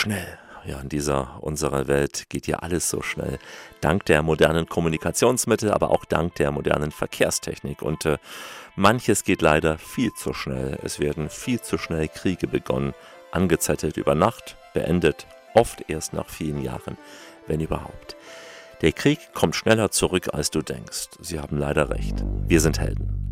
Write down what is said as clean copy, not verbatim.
schnell. Ja, in dieser unserer Welt geht ja alles so schnell. Dank der modernen Kommunikationsmittel, aber auch dank der modernen Verkehrstechnik. Und manches geht leider viel zu schnell. Es werden viel zu schnell Kriege begonnen, angezettelt über Nacht, beendet, oft erst nach vielen Jahren, wenn überhaupt. Der Krieg kommt schneller zurück, als du denkst. Sie haben leider recht. Wir sind Helden.